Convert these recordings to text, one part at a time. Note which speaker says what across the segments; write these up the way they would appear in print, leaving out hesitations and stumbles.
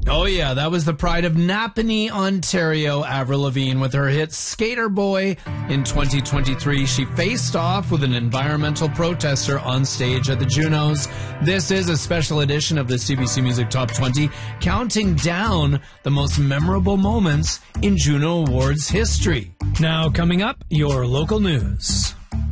Speaker 1: Oh, yeah, that was the pride of Napanee, Ontario, Avril Lavigne, with her hit Skater Boy. In 2023, she faced off with an environmental protester on stage at the Junos. This is a special edition of the CBC Music Top 20, counting down the most memorable moments in Juno Awards history.
Speaker 2: Now, coming up, your local news.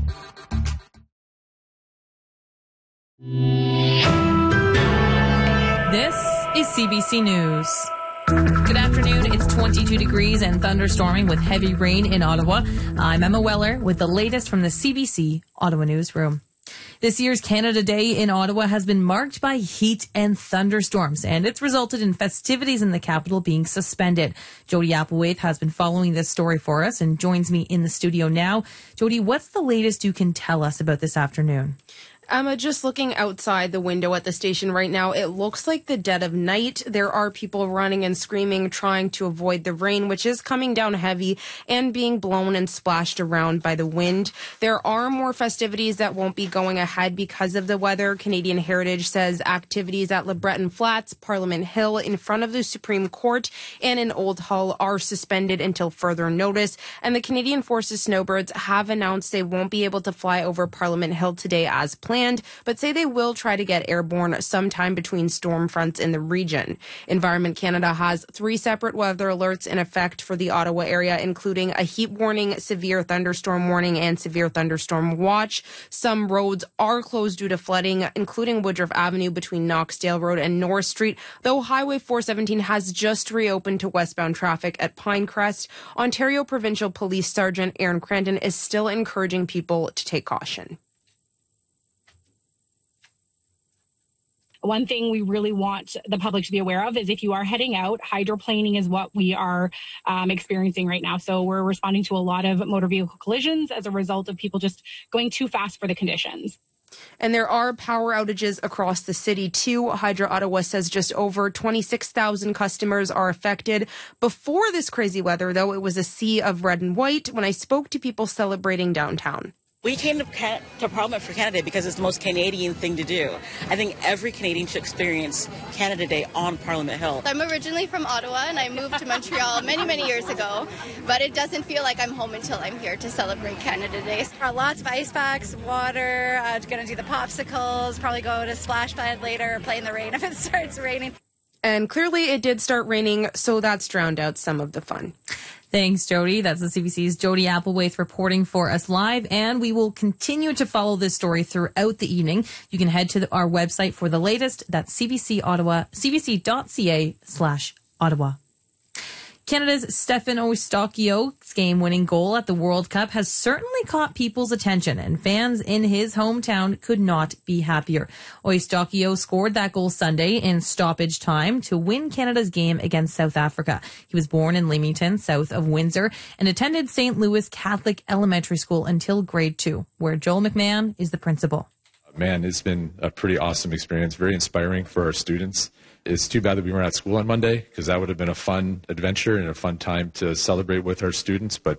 Speaker 3: This is CBC News. Good afternoon. It's 22 degrees and thunderstorming with heavy rain in Ottawa. I'm Emma Weller with the latest from the CBC Ottawa Newsroom. This year's Canada Day in Ottawa has been marked by heat and thunderstorms, and it's resulted in festivities in the capital being suspended. Jody Applewhite has been following this story for us and joins me in the studio now. Jody, what's the latest you can tell us about this afternoon?
Speaker 4: Emma, just looking outside the window at the station right now, it looks like the dead of night. There are people running and screaming, trying to avoid the rain, which is coming down heavy and being blown and splashed around by the wind. There are more festivities that won't be going ahead because of the weather. Canadian Heritage says activities at LeBreton Flats, Parliament Hill, in front of the Supreme Court, and in Old Hull are suspended until further notice. And the Canadian Forces Snowbirds have announced they won't be able to fly over Parliament Hill today as planned, but say they will try to get airborne sometime between storm fronts in the region. Environment Canada has 3 separate weather alerts in effect for the Ottawa area, including a heat warning, severe thunderstorm warning, and severe thunderstorm watch. Some roads are closed due to flooding, including Woodruff Avenue between Knoxdale Road and North Street, though Highway 417 has just reopened to westbound traffic at Pinecrest. Ontario Provincial Police Sergeant Aaron Cranton is still encouraging people to take caution.
Speaker 5: One thing we really want the public to be aware of is if you are heading out, hydroplaning is what we are experiencing right now. So we're responding to a lot of motor vehicle collisions as a result of people just going too fast for the conditions.
Speaker 4: And there are power outages across the city, too. Hydro Ottawa says just over 26,000 customers are affected. Before this crazy weather, though, it was a sea of red and white when I spoke to people celebrating downtown.
Speaker 6: We came to Parliament for Canada Day because it's the most Canadian thing to do. I think every Canadian should experience Canada Day on Parliament Hill.
Speaker 7: I'm originally from Ottawa and I moved to Montreal many years ago, but it doesn't feel like I'm home until I'm here to celebrate Canada Day.
Speaker 8: Lots of ice packs, water, going to do the popsicles, probably go to splash pad later, play in the rain if it starts raining.
Speaker 4: And clearly it did start raining, so that's drowned out some of the fun.
Speaker 3: Thanks, Jody. That's the CBC's Jody Applewhite reporting for us live, and we will continue to follow this story throughout the evening. You can head to our website for the latest. That's cbc.ca/Ottawa. Canada's Stefan Eustáquio's game-winning goal at the World Cup has certainly caught people's attention, and fans in his hometown could not be happier. Eustáquio scored that goal Sunday in stoppage time to win Canada's game against South Africa. He was born in Leamington, south of Windsor, and attended St. Louis Catholic Elementary School until grade 2, where Joel McMahon is the principal.
Speaker 9: Man, it's been a pretty awesome experience, very inspiring for our students. It's too bad that we weren't at school on Monday because that would have been a fun adventure and a fun time to celebrate with our students. But